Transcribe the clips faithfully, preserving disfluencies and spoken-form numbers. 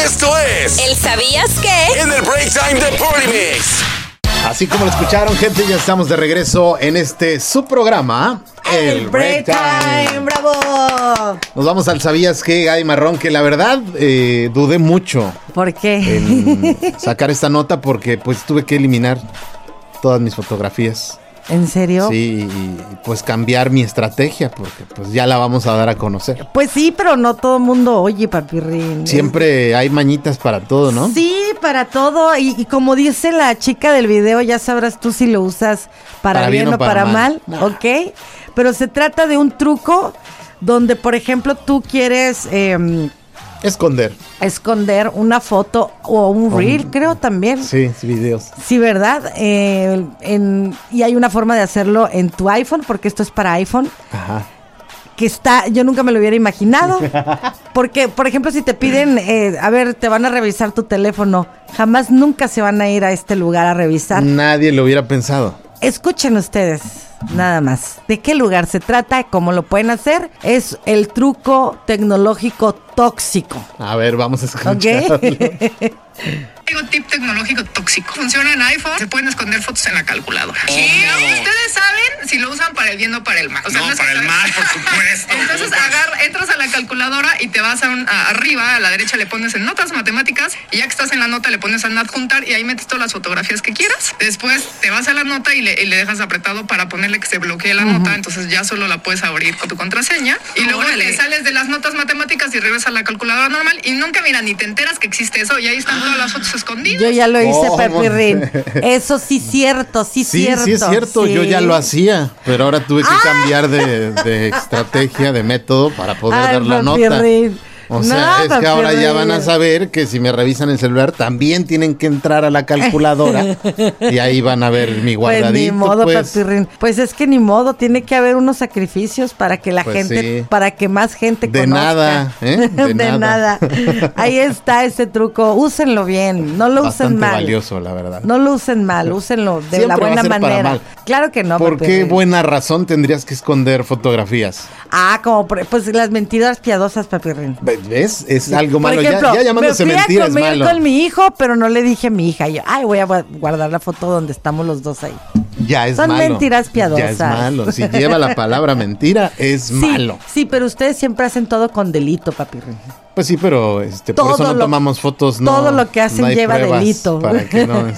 Esto es ¿El sabías qué? En el Break Time de Party Mix. Así como lo escucharon, gente, ya estamos de regreso en este subprograma, El, el Break Time. Time. ¡Bravo! Nos vamos al ¿sabías qué, Gaby Marrón? Que la verdad eh, dudé mucho. ¿Por qué? En sacar esta nota porque pues tuve que eliminar todas mis fotografías. ¿En serio? Sí, y pues cambiar mi estrategia porque pues ya la vamos a dar a conocer. Pues sí, pero no todo el mundo oye, papirrín. Siempre hay mañitas para todo, ¿no? Sí, para todo. Y, y como dice la chica del video, ya sabrás tú si lo usas para, para bien, bien o para, para mal, mal. No. ¿Ok? Pero se trata de un truco donde, por ejemplo, tú quieres... Eh, Esconder. Esconder una foto o un um, reel, creo también. Sí, videos. Sí, ¿verdad? Eh, en, y hay una forma de hacerlo en tu iPhone, porque esto es para iPhone. Ajá. Que está, yo nunca me lo hubiera imaginado. Porque, por ejemplo, si te piden, eh, a ver, te van a revisar tu teléfono, jamás nunca se van a ir a este lugar a revisar. Nadie lo hubiera pensado. Escuchen ustedes, nada más. ¿De qué lugar se trata? ¿Cómo lo pueden hacer? Es el truco tecnológico tóxico. A ver, vamos a escucharlo. ¿Okay? Tengo tip tecnológico tóxico. Funciona en iPhone. Se pueden esconder fotos en la calculadora. Oh, ¿sí? No. Ustedes saben si lo usan para el bien o para el mal. O sea, no, no para el mal, por supuesto. Entonces agarra, entras a la calculadora y te vas a, un, a arriba, a la derecha le pones en notas matemáticas y ya que estás en la nota le pones en adjuntar y ahí metes todas las fotografías que quieras. Después te vas a la nota y le, y le dejas apretado para ponerle que se bloquee la uh-huh. nota. Entonces ya solo la puedes abrir con tu contraseña. Y luego te sales de las notas matemáticas y regresas a la calculadora normal y nunca, mira, ni te enteras que existe eso y ahí están todas las fotos escondidas. Yo ya lo hice, oh, Pepirrín. Eso sí cierto, sí, sí cierto. Sí, es cierto, sí. Yo ya lo hacía, pero ahora tuve que ah. cambiar de, de estrategia, de método para poder Ay, dar la Pepirrín. nota. O sea, no, es que ahora ya van a saber que si me revisan el celular también tienen que entrar a la calculadora y ahí van a ver mi guardadito. Pues ni modo, pues. Papirrín. Pues es que ni modo, tiene que haber unos sacrificios para que la pues gente, sí. para que más gente de conozca. Nada, ¿eh? De, de nada, De nada. Ahí está ese truco. Úsenlo bien, no lo Bastante usen mal. valioso, la verdad. No lo usen mal, úsenlo de Siempre la buena manera. Claro que no. ¿Por Papirrín. qué buena razón tendrías que esconder fotografías? Ah, como pues las mentiras piadosas, Papirrín. ¿Ves? Es algo malo. Por ejemplo, ya, ya llamándose me fui mentira a comer es malo. Con mi hijo, pero no le dije a mi hija. Yo, ay, voy a guardar la foto donde estamos los dos ahí. Ya es Son malo. Son mentiras piadosas. Ya es malo. Si lleva la palabra mentira, es sí, malo. Sí, pero ustedes siempre hacen todo con delito, Papirrín. Pues sí, pero este, por eso no lo, tomamos fotos. No, todo lo que hacen no hay lleva delito. Para que no,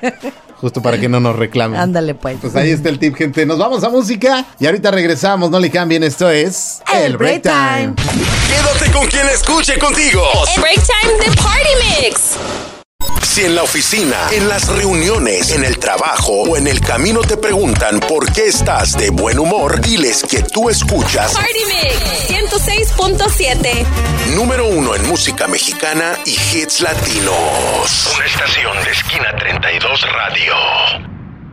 justo para que no nos reclamen. Ándale, pues. Pues ahí está el tip, gente. Nos vamos a música y ahorita regresamos. No le cambien. Esto es El Break Time. Quédate con quien escuche contigo. El Break Time de Party Mix. Si en la oficina, en las reuniones, en el trabajo o en el camino te preguntan por qué estás de buen humor, diles que tú escuchas Party Mix ciento seis punto siete. Número uno en música mexicana y hits latinos. Una estación de Esquina treinta y dos Radio.